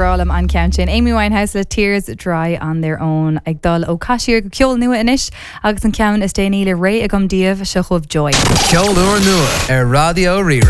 bralam an count sin. Amy Winehouse le Tears Dry on Their Own ag dul ó caiisiir go ceol nua inis agus an ceann is déanaí le ré agam díobh se chomh joy. Ceol uair nua ar Radio Rira.